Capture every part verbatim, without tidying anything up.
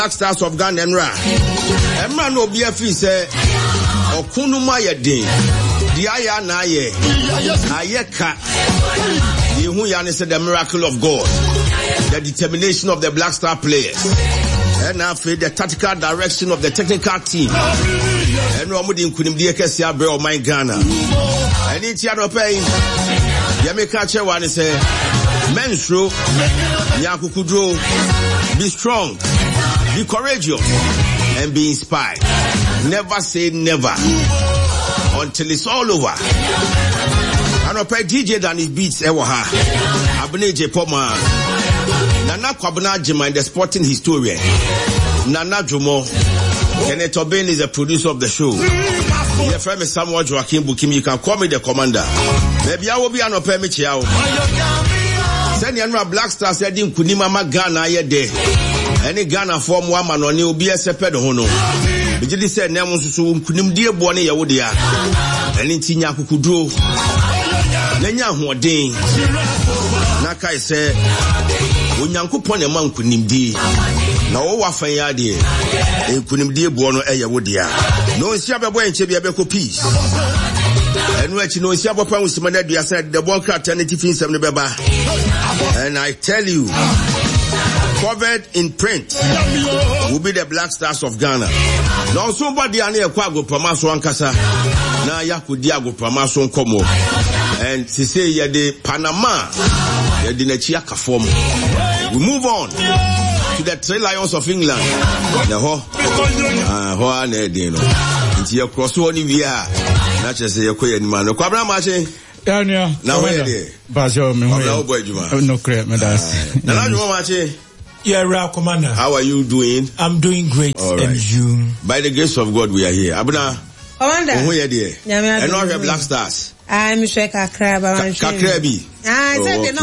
Black Stars of Ghana Enra. Emra no be a free say Okunuma yedin. The aya na ye. Ayeka. Yehu yani said the miracle of God. The determination of the Black Star players. And now the tactical direction of the technical team. And no more than couldn't be a case of my Ghana. And it's your pay. Yamika Chewan say, Menstro, Yakukudro, be strong, be courageous, and be inspired. Never say never until it's all over. And I pay D J than his beats ever ha. Abne J Poma. Nana Kwabena Jima, the sporting historian. Nana Jomo. Kenneth Obin is the producer of the show. Your friend is Samuel Joaquin Bukim. You can call me the commander. Maybe I will be an open Michiao. Send Yanra Black Stars said in Kunima Ghana ye de. Any Ghana form one man on you be a separate hono. Bijili said Nemusu Kunim dear Bonnie Yawodia. And in Tinya Kukudro. Nenya Huadin. Naka said, Unyankupon a monk kunimdi. No wafa yadi. E kunimdi buono e yawodia. No siaba boy chebi abeko peace. And which no siaba pa usimane dia said the ball alternative in some beba. And I tell you, covered in print will be the Black Stars of Ghana. Now somebody ane kwago pamaso ankasa. Na yakudiago pamaso nkomo. And she say ya de Panama ya de Nechiaka form. We move on to the Three Lions of England. The ho ah ho ane de no. Nti ya cross one we are. Na che say yakoye ni man. Kwabra ma che. Daniel. Na we de. Bajo me ho. Na boy juma. No crap me das. Na na juma ma che. Yeah, Ra Commander. How are you doing? I'm doing great. All right. And you? By the grace of God we are here. Abuna. Commander. Who are there? And not have Black Stars. I'm sure Kakra. Kakrebi. Ah, oh, okay.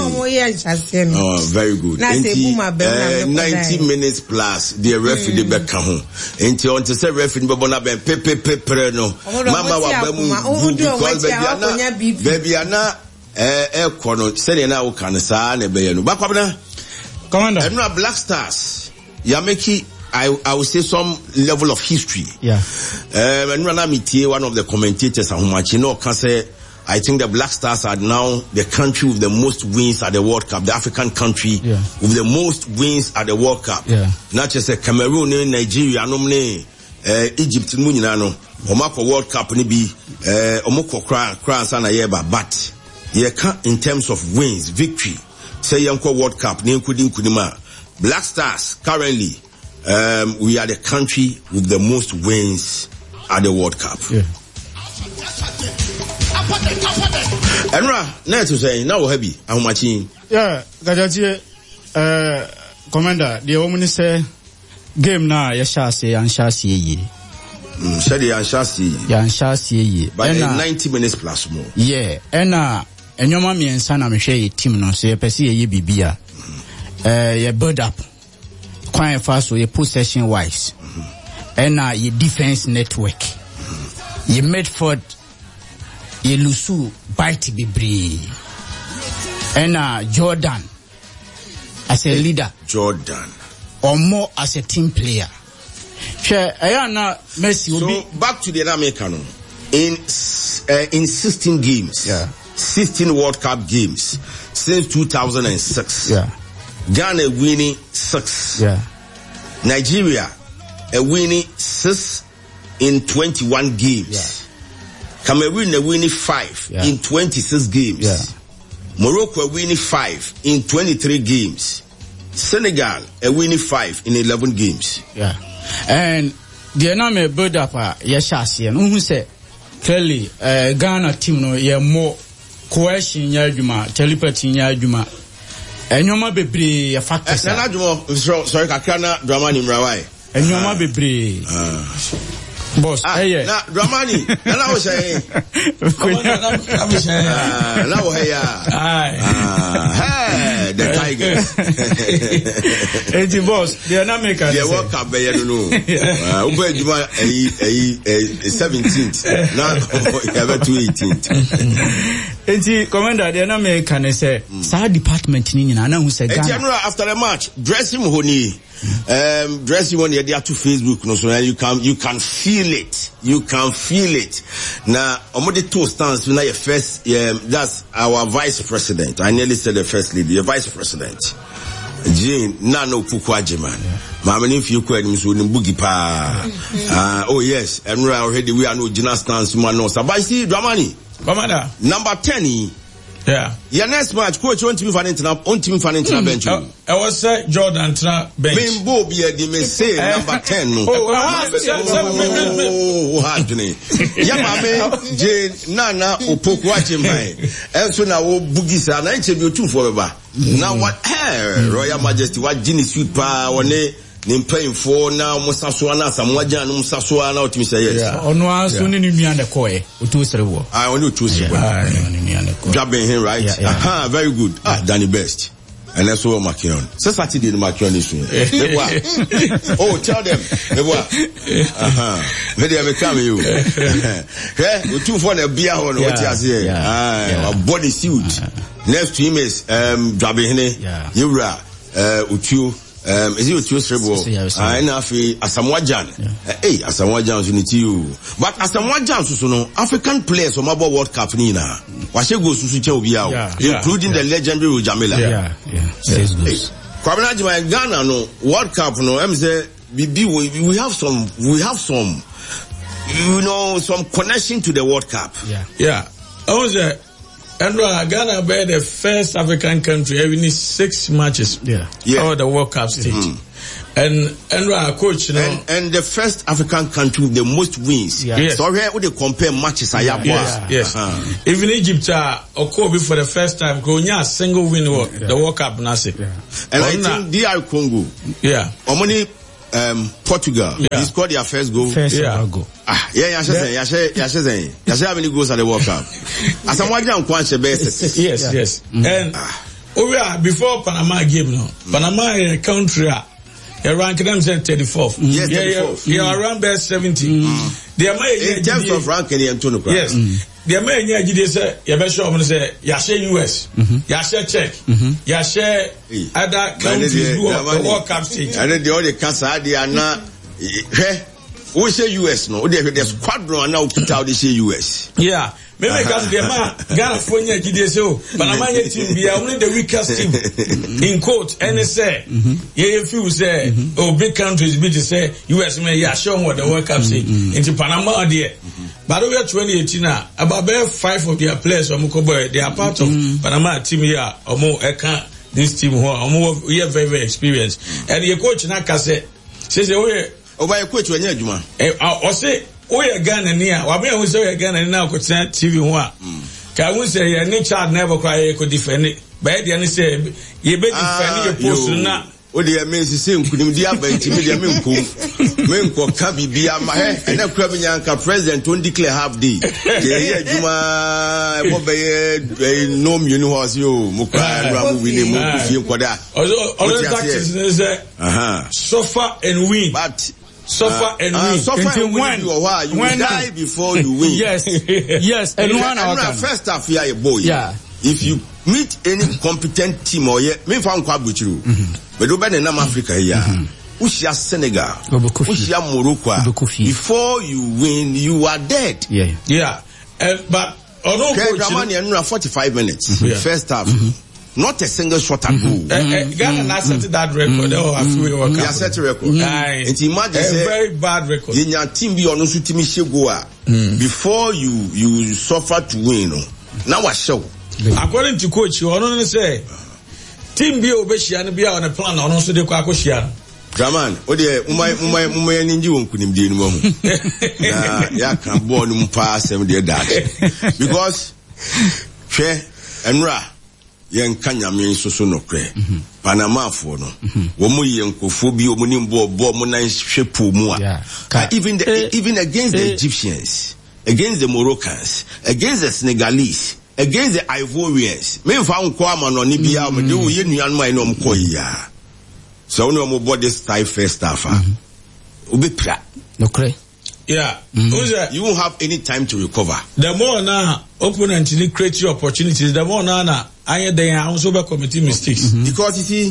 Oh, very good. Uh, ninety minutes plus the referee mm. back home. Until on to say referee Babona Ben Pepe Pepe no. Mama wa bemu because baby ana baby ana eh eh kono say na wo kan sa na be no. Bakwabna. Commander. And no Black Stars. Yameki I I will say some level of history. Yeah. Um and na metie one of the commentators Ahumachi no can say I think the Black Stars are now the country with the most wins at the World Cup, the African country yeah. with the most wins at the World Cup. Yeah. Not just a Cameroon, Nigeria, no uh, Egypt, no. Omako World Cup ni bi omako crown crown sana yeba, but ye can in terms of wins, victory. Say yanko World Cup, ni nkudi nkudima. Black Stars currently um, we are the country with the most wins at the World Cup. Yeah. Enra, na to say now heavy how much in yeah gajaji uh commander the woman say game na ya sha say an sha say yi mm say the an sha say ya an sha say yi by ninety minutes plus more yeah ena enyoma miensa na me hwe team no so ye pese ye bibia eh ye build up kwan fa so ye possession wise ena ye defense network ye midfield Yelusu bite bibri. And uh, Jordan as a leader. Jordan. Or more as a team player. Sure, Ayana Messi will so be back to the American. In uh, in sixteen games. Yeah. sixteen World Cup games since two thousand six. Yeah. Ghana winning six. Yeah. Nigeria a winning six in twenty-one games. Yeah. Cameroon are winning five yeah. in twenty-six games. Yeah. Morocco are winning five in twenty-three games. Senegal are winning five in eleven games. Yeah. And the enemy build up a yeshasi and who say clearly uh, Ghana team no ye more cohesion yajuma, telepathy yajuma. And you ma bebre a factor. Sorry, Kakana Dramani Mrawai. And you ma bebre. Boss, ah, hey, na Dramani, na wo say. Ah, na wo hey ya. Ah, hey, the Tigers. Eighty boss, they are not making. They World Cup, you don't know. Over Juma, seventeenth. Now, you have to eighteenth. Eighty commander, they are not making. Say, Sir department ni na na who say Ghana. General after the match, dressing honey. Um, dressing one there to Facebook, no, so you can you can feel it, you can feel it. Now, omodi two stands when I first, um, that's our vice president. I nearly said the first lady, the vice president. Jane Nano Pukwajima. Mama, if you quite miss with Boogie Pa. Uh, oh yes, and we already we are no Gina stands, man, no. So, but see, Dramani, number ten. Yeah. Your next match, coach, on team fan internal, on team fan internal bench. I was say Jordan Tra bench. Me Bobby, they may say number ten. Oh, hardly. Yeah, mama, Jane Nana Opoku Achimai. And so now Boogies are nine to two forever. Now what? Royal Majesty, what genius sweet power, one. Nimpaying for now, Musaswana, Samoajan, Musaswana, what you say, yes. On was only me and the koi, two several. I want to choose you. Grabbing him, right? Aha, very good. Ah, Danny Best. And that's all Makion. So Saturday, the Makion is soon. Oh, tell them. Aha. Maybe I'm coming you. Okay, we two for the beer on what you say. Ah, a body suit. Next to him is, um, grabbing him. Yura, uh, Uchu. Um, is it two cerebral? I know Asamoah Gyan. Hey, Asamoah Gyan unity you. But Asamoah Gyan, so no African players from about World Cup nina. Washe go Susuche Obiao, including the legendary Jamila. Yeah, yeah. Says good. Kwabena Jima Ghana no World Cup no. I'm say we we have some we have some you know some connection to the World Cup. Yeah, yeah. I was there. And Ghana be the first African country having six matches. Yeah, yeah. All the World Cup stage. Mm-hmm. And and our coach, you know, and, and the first African country with the most wins. Yeah. Yes. So here we they compare matches. I yeah, yes, yes. Uh-huh. Even Egypt, uh, Okobi for the first time, go a single win yeah. the World Cup. Nasi. Yeah. And I think D R Congo. Yeah. Omoni um Portugal. Yeah. He scored their first goal. First yeah. goal. Ah, yeah, yeah, yeah, yeah, yeah, yeah, yeah, yeah. How many goals at the World Cup? As I'm watching, I'm quite best. Yes, yeah. yes. Mm-hmm. And ah. oh yeah, before Panama game, no, mm-hmm. Panama a country. You rank them say thirty-fourth. Mm. Yes, thirty-fourth. Yeah, yeah, mm. around best seventy. Mm. They are in terms of ranking, the Antonio. Yes. Mm. They are made here. They say, you better show them say, you share U S, you share Czech, you share other countries who are the World Cup stage. And then the other cancer, they are not. We say U S no, they the squadron now put out they say U S. Yeah. Maybe because the man Ghana for G D S O, Panama team be only the weakest team in quote. And they say, yeah, if you say, oh, big countries be to say U S man, yeah, show what the World Cup say into Panama there. But over twenty eighteen now, about five of their players from Mukoboy, they are part of Panama team here. Or more, I can't this team who are more we are very very experienced. And your coach Naka said, says, oh yeah. Oh, by a coach when you're Juma. I say, oh, you're Ghana near. What we always say, Ghana now could send T V one. Can we say, your nature never cry, could defend it. But the end say, you better defend your post now. Oh, the amazing same could be a bench, media Minko, Minko, Kabi, be a my head, and a Krabianka president won't declare half day. Yeah, Juma, no, you know, as you, Muka, Ramu, William, Muku, Koda. Although taxes is a suffer and win. But suffer and uh, win. Suffer and win. You, while. you when die before you win. Yes, yes. And one hour. First half, you are a boy. Yeah. If you meet any competent team or yeah, me found quite with you. But over the Nam Africa here, Ushia Senegal, Ushia Morocco. Before you win, you are dead. Yeah, yeah. Uh, but although Gramani and forty-five minutes, mm-hmm. first half. Mm-hmm. Not a single shot at goal. Ghana not set that record. Oh, I feel we set a record. And imagine a very bad record. In your team be on Usu Timi Shegoa. Before you you suffer to win. Now I show. According to coach, you only say team be obeshi and be on a plan on also the Kwakoshia. Draman, oh dear, umay umay umay ninja won't couldn't be anymore. Yeah, can born um pass them dear that. Because Che and Ra. Yen kanya me so so no kre Panama for no wo mo yen kofo bi o mo ni bo bo mo nan hwepo mu a even the, even against the Egyptians, against the Moroccans, against the Senegalese, against the Ivorians. Me fa unko ama no ni bia me de wo ye nuanom ai no mko ya. So no mo body style first half. Obi pra. Okay. Yeah. Mm-hmm. You won't have any time to recover. The more now opponent need create opportunities, the more now na I they also be committing mistakes. Mm-hmm. Because you see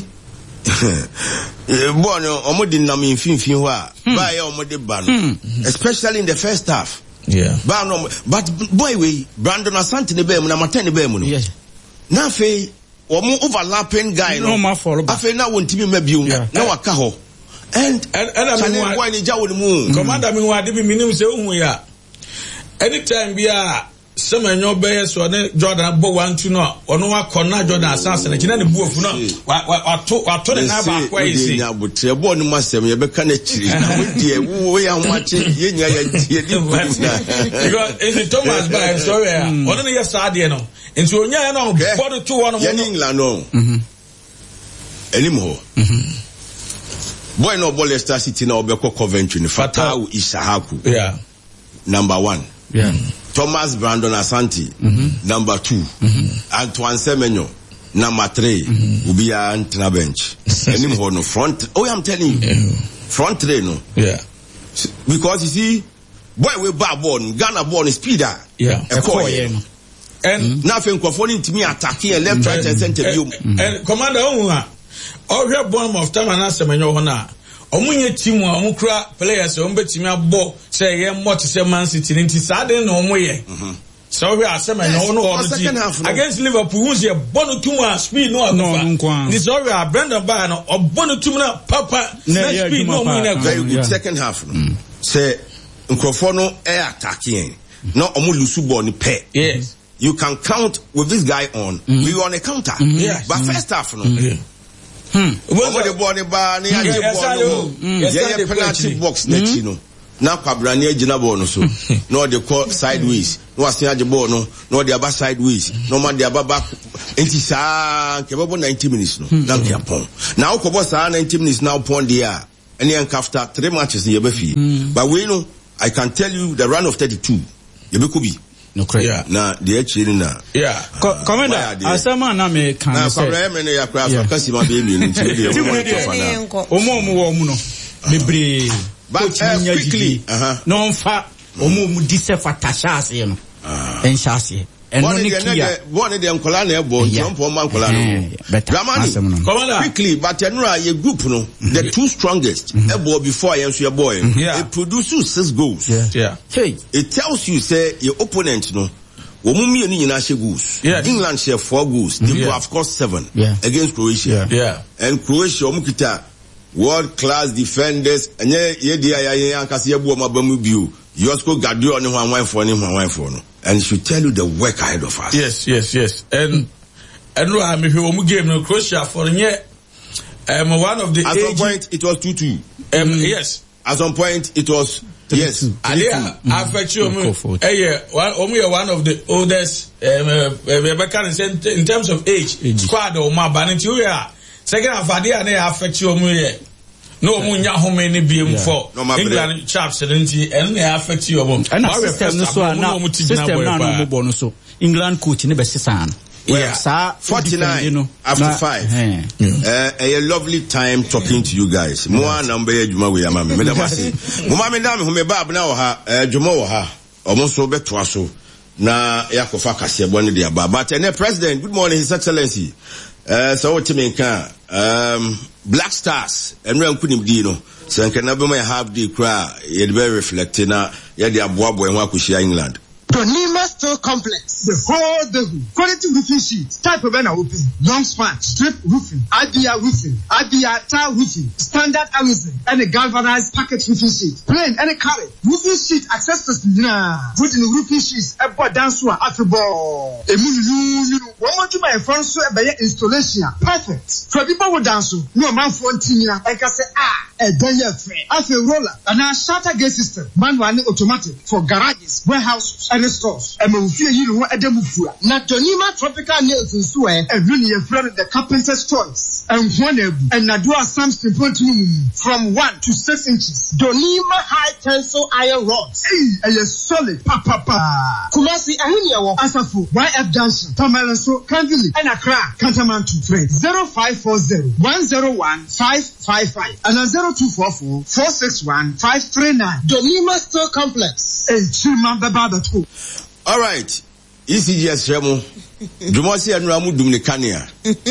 boy no omo di nam infimfin ho a ba ya omo de ba no, especially in the first half. Yeah. Ba no, but boy we Brandon Asante ne be mu na Martin ne be mu no. Yes. Na fe omo overlapping guy no. No ma follow back. Afe na wontimi ma biom na waka ho. And and and I mean why ni jawo mu commander me wa de bi minim se ohun ya anytime bia semenyo be so ne Jordan bo one two no ono wa kona Jordan asase na kina ne buofu no wa to wa to na ba kwa isi nya botre bo no masem ye be ka na chiri na we die wo ya ho ache ye nya ya die di because in Thomas by sorry ono ne yesade no nti onya ya no bo to one no England no mhm anymore mhm boy no ball Leicester City na obeko Coventry ni Fatau Ishahaku. Yeah. Number one. Yeah. Thomas Brandon Asante. Mm-hmm. Number two. Mm-hmm. Antoine Semenyo. Number three. Mm-hmm. Ubia Antina bench. Any more no front. Oh, I'm telling you. Yeah. Front three no. Yeah. Because you see, boy we bad born, Ghana born speeder. Yeah. A core. And nothing conforming to me attacking left, right, and center view. And Commander Onwa. All your bomb of time and answer when you're na. Omunye team wa omukra players o mbetimi abo say ye mo to say Man City nti sade na omoye. So we are say man no no against Liverpool who's ye bonu tum a speed no afa. This all we are Brendan Bar no obonu tum na papa na speed no mo na very good second half. Say nkrofo no e attacking. No omu lusu ball ni pair. Yes. You can count with this guy on. We on a counter. But first half no. Hmm. Over the ball, the bar, the yeah, penalty box next, you know. Now, Cabrania Ginabo, so no, they call sideways. No, I see the ball, no, no, the other sideways. No man, the other back. And it's about ninety minutes, no. Now, they are pong. Now, Kobos ninety minutes now, pond the air. And then after three matches in Yabefi. But we know, I can tell you the run of thirty-two. Yabekubi. No credit. Yeah. Na the actually na. Yeah. Commander, asama na me kan say. Na Commander me ya craft kasi ma be mi nti dey. Omo omo wo mu no. Bebre. But quickly, uh-huh. No fa omo mu di se fatasha ase no. En shase. Eno ne kia. One de nkola na ebo, jump o man nkola no. Ramani. Commander. Quickly, but enura ye group no, the two strongest ebo before yenso ye boy. It produces six goals. Yeah. Hey, it tells you say your opponent no Womumi ni nyina she goals. England share four goals. They yeah. have cost seven yeah. against Croatia. Yeah. yeah. And Croatia omukita world class defenders. Enye ye dia ya ye ankase ye bu omabamu biu. Yosko Gadio ni one for ni one for no. And should tell you the work ahead of us. Yes, yes, yes. And and no, I'm if you want game no Croatia for nye. Um, one of the at some point it was two two. Um, mm. Yes. At some point it was three, yes. Two. Yeah, I affect you. Eh, yeah. One, one of the oldest. Um, uh, in terms of age, age. Squad or my band you yeah. Second half of the day, I affect you. No, munya how many be for England chaps and they affect you. And system no system no bonus so England coach ne be sisan. Yeah, forty-nine you know, after five. Yeah. Uh, a lovely time talking to you guys. More number Juma we am me never say. Mama me dam me bab na ha Juma wo ha. Almost so be to so. Na yakofa kase bone dia ba. But the president, good morning His Excellency. Uh, so what you can um Black Stars and ran kunim di no. So can never may have the cry. You'd be reflecting na ya di aboabo en wa kushia England. Donima Store Complex. The whole the quality roofing sheet. Type of an open. Long span. Strip roofing. Adia roofing. Adia tile roofing. Standard Amazon. And a galvanized packet roofing sheet. Plain and a carry. Roofing sheet accessories. Nah. Put in the roofing sheets. A board dance one. Afro. A mulu. One more to my front so a installation. Perfect. For people who dance. No man for Tina. I can say ah. A day free. As a roller. And a shutter gate system. Manual automatic. For garages. Warehouses. And stores. And we feel you know at the move. Not Donima Tropical Nails in Sway and really a friend of the carpenter's choice. and Huanebu, and Nadua Samson Pontinum from one to six inches. Donima high tensile iron rods. Hey, and a solid papa pa. Kumasi Ahinia Asafu, Y F Johnson, Tamalaso, Kandili, and Accra, Kantamantu, Fred, zero five four zero, one zero one, five five five, and zero two four four, four six one, five three nine. Donima Store Complex. Hey, Chima Baba too. All right. E C G S Remo. Dumasi Anramu Dumnikania.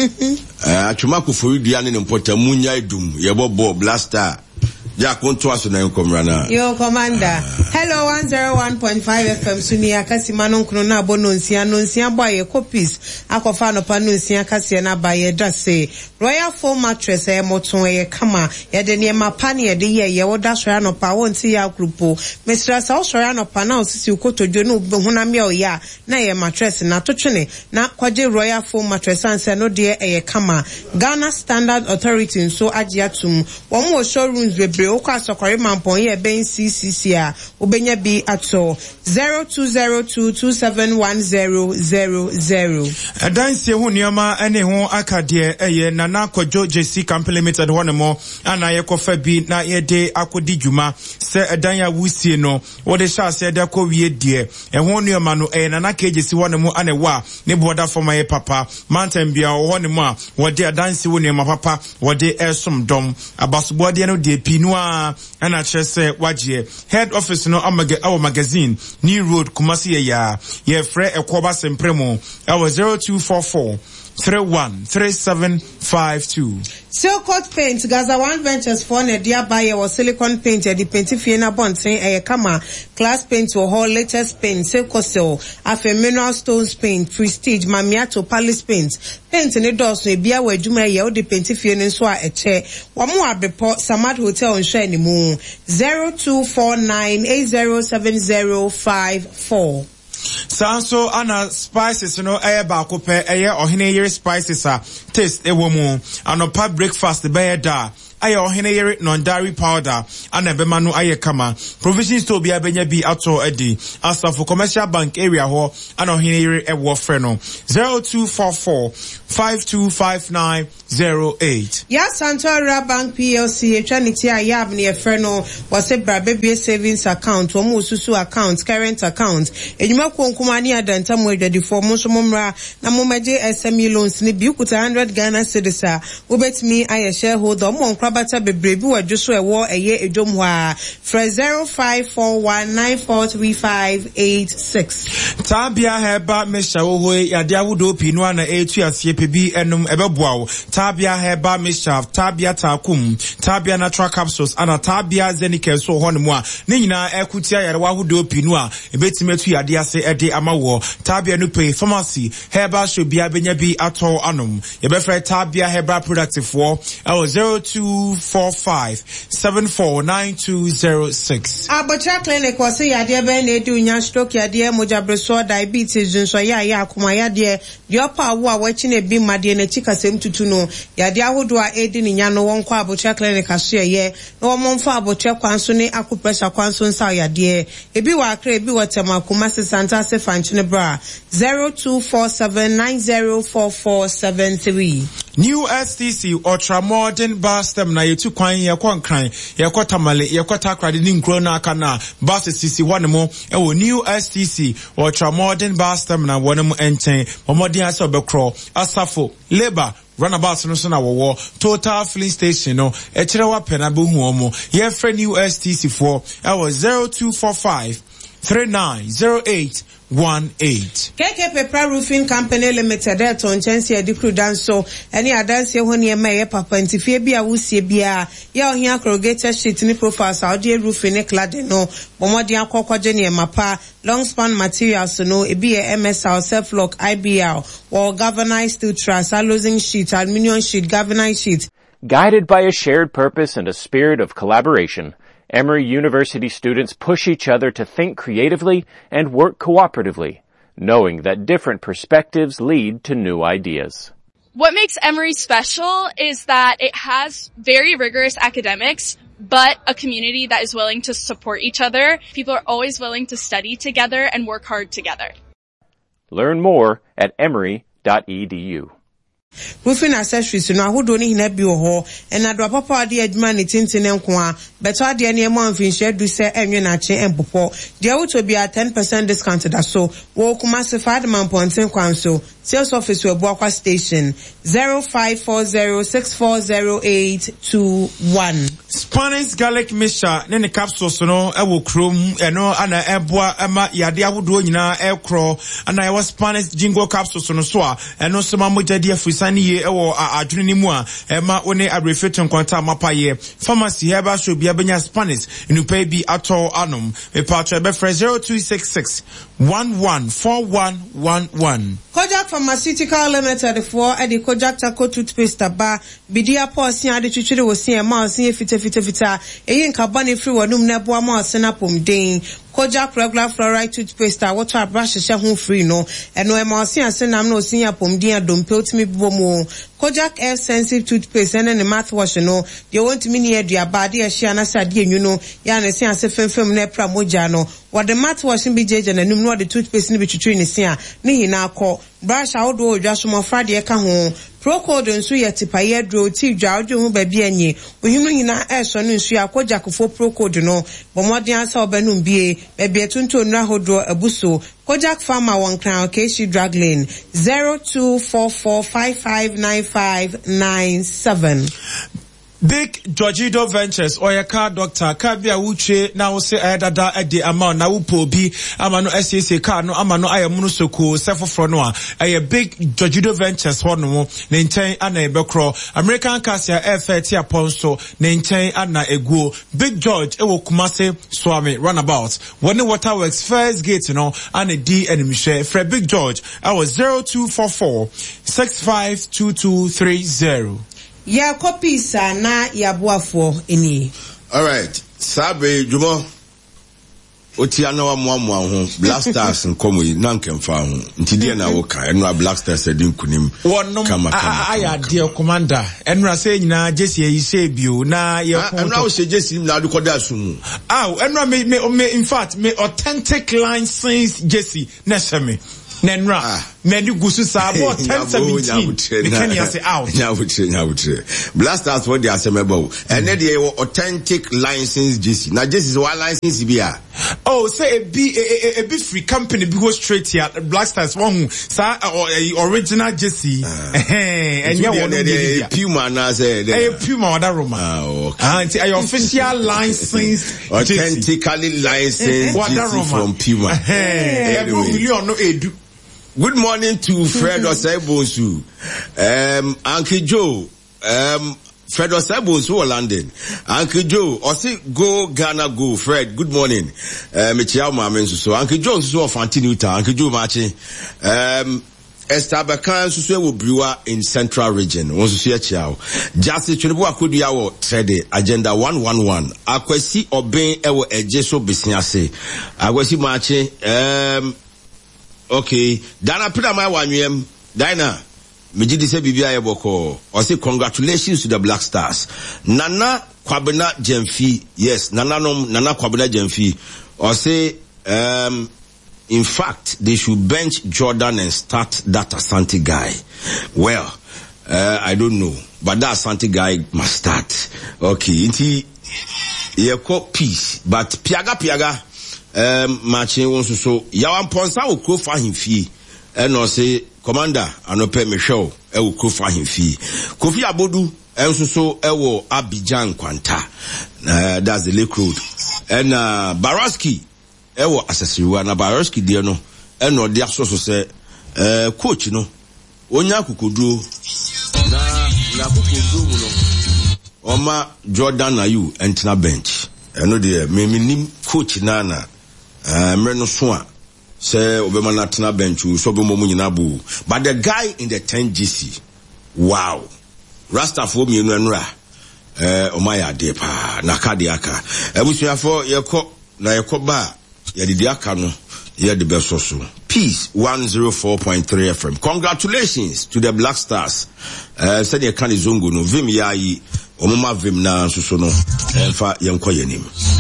Uh, Chumako for Dian in Porta Munya Dum, Yabo Bob, Blaster. Jack won't trust na comrana. Yo, Commander. Hello, one oh one point five F M Sunia Kasimanon Krona Bonunsia, Nunsia Boye copies. Aquafano Panusia Casiana by Drase. Royal Foam Mattress, eh, Moton, Kama, Yadenia Mapania, the year, Yawoda Shrano Pawon Tia Grupo. Mister South Shrano Panos, you go to Junu Bunamio Ya, Naya Mattress, Natuchene, Na Quaje Royal Foam Mattress, and Sano dear, eh, Kama. Ghana Standard Authority, so Ajiatum. One more showrooms with Oka Sokori Mampon ye ben C C C a obenya bi ato zero two zero two two seven one zero zero zero. Adanse ho nioma ene ho akade eye Nana Kojo J C Company Limited ho nemo ana ye kofa bi na ye de akodi dwuma se adan ya wusie no wo de sha se de ko wie die e ho nioma no e Nana K J C ho nemo ane wa ne boda for my papa mountain bia ho nemo a wo de adanse ho nioma papa wo de esom dom abasobo de no de pinu and I just say wajie head office no amage our magazine New Road Kumasi ya ye fre ekoba sempremo our zero two four four three one three seven five two. Silcoat Paint, Gaza One Ventures for Nedia Bayer or Silicon Paint, the Pentifina Bontain, a Kama, Class Paint or Hall, latest paint, Silcosil, Afe Mineral Stones Paint, Prestige, Mamiato, Palace Paint, Paint in the doors, may be a way Juma Yao, the Pentifina and Swa a chair, one more report, Samad Hotel and Shiny Moon, zero two four nine eight zero seven zero five four. Sanso ana spices no eye ba ko pe eye ohene yere spices a taste e wo mu anopa breakfast be ye da aye ohene yere non dairy powder ana be ma no aye kama provision store bia benya bi ato edi asafo commercial bank area ho ana ohene yere e wo frɛ no zero two four four five two five nine zero eight. Ya Santora Bank P L C etwaniti a yab ne efrɛ no was a brabe savings account wo mu susu account current account enyuma konkuma ni adanta mo adwadi for mo so momra na mo maje S M E loans ni bi kuta one hundred Ghana cedis a obetimi aye shareholder mo nkrabata bebre bi wadwo so ewo eye edom ho a fra zero five four one nine four three five eight six. Tabia heba mesha wo ho yade awodo pinu ana etu asie pebi enum ebeboa Tabia heba mesha Tabia takum Tabia natural capsules ana Tabia zenicare so ho ne mo a ne nyina ekutia yare wahodo pinu a ebetimi etu yade ase ede amawo Tabia no pay pharmacy heba should be abenya bi ato anom ye be fry Tabia heba productive for oh zero two four five seven four nine two zero six. Abocha clinic was say yade be na edu nya stroke yade mojabreso diabetes nso ya ya akoma yade de opa wo a wachi na bi made na chikasem tutu no yade ahodo a edi ni nya no wonko abocha clinic aso ye na wo monfa abocha kwanso ne akupressure kwanso nsa yade ebi wa akra ebi wa temakuma se santa se fanchine bra zero two four seven nine zero four four seven three. New S T C ultra modern bus stem na yetu kwan ye kwankran ye kwatamale ye kwatakrade ni nkro na aka na bus C C one mo e wo New S T C ultra modern bus stem na wonum enten momodin ase obekro asafo labor runabout no so na wo total filling station no e kire wa pena be hu omo ye frɛ New S T C for e wo zero two four five three nine zero eight one eight. K K Pepra Roofing Company Limited at on chance ya dikru danso any adanse ho ne ma ye papa ntifie bia wusie bia ya ohia corrugated sheet ni profile Saudi roofing ne cladding no bomodi akokwaje ne mapa long span materials no ebi e M S L self lock I B L or galvanized steel truss losing sheet aluminium sheet galvanized sheet. Guided by a shared purpose and a spirit of collaboration, Emory University students push each other to think creatively and work cooperatively, knowing that different perspectives lead to new ideas. What makes Emory special is that it has very rigorous academics, but a community that is willing to support each other. People are always willing to study together and work hard together. Learn more at emory dot e d u. roofing accessories no ahodo ni hina bi ho ena do papa ade adwuma ne tintine nko a beto ade ne mo amfinhye du se enwe na che empopo de wuto bia ten percent discount da so wo kuma se five man ponten kwan so sales office we Buakwa station zero five four zero six four zero eight two one. Spanish garlic mixture ne ne capsules no e wo krom eno ana eboa ema yade ahodo nyina e kro ana e wo Spanish jingo capsules no so a eno so ma mogade afusane ye e wo adwene ni mu a ema one abrefeton kwanta mapaye pharmacy heba so bia benya Spanish inupa bi ato anom me patro be fresh zero two six six one one four one one one. Kojak Pharmaceutical Limited for Eddie Kojak Taco toothpaste ba bidia portion ade twitwire wo se ma o se fita fita fita eyin carbon free wonum na boa ma o se na pomden Kojak regular fluoride toothpaste a water brush she ho free no eno e ma o se asenam na o se ya pomden adompe otimi bibo mu Kojak air sensitive toothpaste and the mouthwash no they want me near dia body a share na sade enyu no ya na se ase femfem na pra moja no what the mouthwash bi jeje na num no the toothpaste ni bi twitwire ne se a ne hina akọ brush out do odwa so mo frade ka ho Procode nso ye tipaye dro ti dwa odwo ho ba bi anye ohinu hina e so no nso akọja kofo Procode no bomodin asa obanum bie ba bie tuntu onura hodro abuso Kojak Pharma one crown Keshi Drug Lane zero two four four five five nine five nine seven. Big Georgido Ventures or your car doctor Kabia Uche now say Dada Edi amount na upo bi amano S S A car no amano aya munusoko sefo fronoa a big Georgido Ventures hono ne nten ana ebekro American Cassia F thirty upon so ne nten ana eguo Big George ewo Kumase Swami runabout when the Waterworks first gate no ana D and Michelle Fred Big George I was zero two four four six five two two three zero. Ya copies na ya boafo eni. All right. Sabe jumo otia na wa mo mo ho Black Stars nkomo yi na nkemfa ho ntidie na wo ka eno Black Stars edin kunim kama kama aya de commander enra say nyina Jesse yi say bio na ye ko enra wo say Jesse na adu koda asum ah enra me me in fact me authentic license Jesse na seme Nenra, Medi Gusu Sabo, ten seventeen. The Kenya say out. Nyawutre, nyawutre. Blasters what they are semebo. And then they authentic license J C. Now J C is one license here. Oh, say a B a a bit free company because straight here. Blasters one sa or original J C. And you want the Puma na say the Puma that Roma. Ah, okay. And your official license, authentically licensed from Puma. Anyway. Good morning to Fred Osebonsu. Um, Uncle Joe, um, Fred Osebonsu London. Uncle Joe, Osi go Ghana go. Fred, good morning. Um, so Uncle Joe so Fantinuta. Uncle Joe Machi. Um, Estabakan Suswe Brewer in Central Region. Once you see a Justice Chunibu Akudiawo Trade Agenda one one one. Akwesi Oben Ewo Ejeso Bisiase. Akwesi Machi. Um, Okay, Dana put my one yem. Dana, Mijidi se bibia yeboko. I say congratulations to the Black Stars. Nana Kwabena Jemfi, yes, Nana nom Nana Kwabena Jemfi. I say, um, in fact, they should bench Jordan and start that Asante guy. Well, uh, I don't know, but that Asante guy must start. Okay, inti yeko peace, but piaga piaga. Um, matching wants to so Yawan Ponsa will crow for him fee. And no say, Commander, I no pay me show, I will crow for him fee. Kofi Abodu, and so so, Ewo Abidjan Kwanta. Uh, that's the Lake Road. And, uh, Baraski, Ewo Assassin, and Baraski, dear no, and no, dear so say, uh, coach, you know, Onyaku could do, na, na, could do, no, Oma Jordan, are you, and Tina bench. I know dear, me, me, name coach Nana. Uh, Merno Swan say Obama Tana Benchu, so Nabu. But the guy in the ten G C, wow, Rasta for me, Nra, uh, Omaya Depa, Nakadiaka. I wish you for your cop, na your cop bar, Yadidiakano, Yadi Besoso. Peace one oh four point three F M. Congratulations to the Black Stars. Uh, said your Kanizungu, no Vim Yai, Omama Vim na Susono, and Fa Yankoyanim.